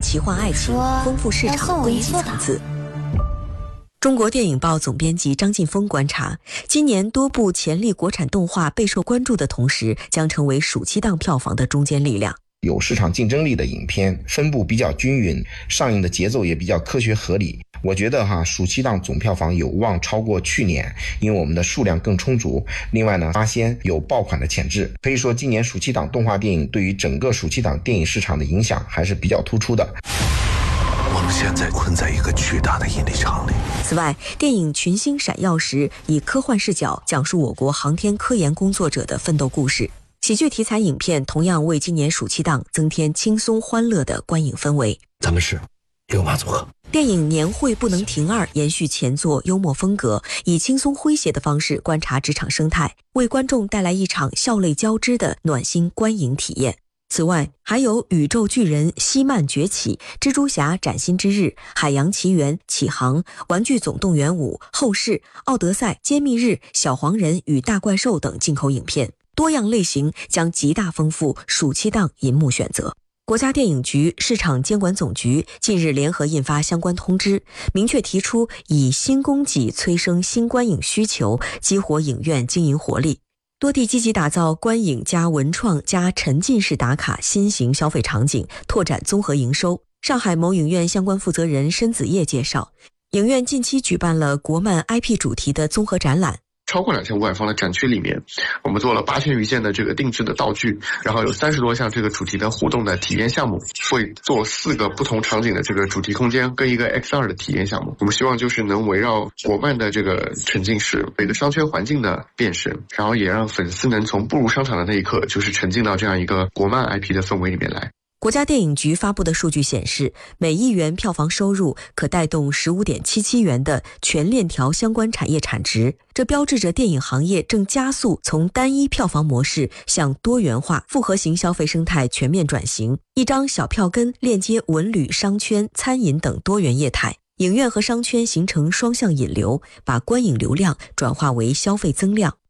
奇幻爱情，丰富市场供给层次。中国电影报总编辑张晋峰观察，今年多部潜力国产动画备受关注的同时，将成为暑期档票房的中坚力量。 有市场竞争力的影片分布比较均匀，上映的节奏也比较科学合理。我觉得暑期档总票房有望超过去年，因为我们的数量更充足。另外呢，发现有爆款的潜质，可以说今年暑期档动画电影对于整个暑期档电影市场的影响还是比较突出的。 我们现在困在一个巨大的引力场里。 此外，电影《群星闪耀时》以科幻视角讲述我国航天科研工作者的奋斗故事。喜剧题材影片同样为今年暑期档增添轻松欢乐的观影氛围。 咱们是六马组合。 电影《年会不能停2》延续前作幽默风格，以轻松诙谐的方式观察职场生态，为观众带来一场笑泪交织的暖心观影体验。此外，还有宇宙巨人希曼崛起、蜘蛛侠崭新之日、海洋奇缘启航、玩具总动员5、后世、奥德赛、揭秘日、小黄人与大怪兽等进口影片，多样类型将极大丰富暑期档银幕选择。国家电影局市场监管总局近日联合印发相关通知，明确提出以新供给催生新观影需求，激活影院经营活力。多地积极打造观影加文创加沉浸式打卡新型消费场景，拓展综合营收。上海某影院相关负责人申子叶介绍，影院近期举办了国漫 IP 主题的综合展览。 超过2500方的展区里面，我们做了8000余件的这个定制的道具，然后有30多项这个主题的互动的体验项目，会做4个不同场景的这个主题空间跟一个 X2 的体验项目。我们希望就是能围绕国漫的这个沉浸式每个商圈环境的变身，然后也让粉丝能从步入商场的那一刻就是沉浸到这样一个国漫 IP 的氛围里面来。 国家电影局发布的数据显示，每亿元票房收入可带动15.77元的全链条相关产业产值，这标志着电影行业正加速从单一票房模式向多元化复合型消费生态全面转型。一张小票根链接文旅、商圈、餐饮等多元业态，影院和商圈形成双向引流，把观影流量转化为消费增量。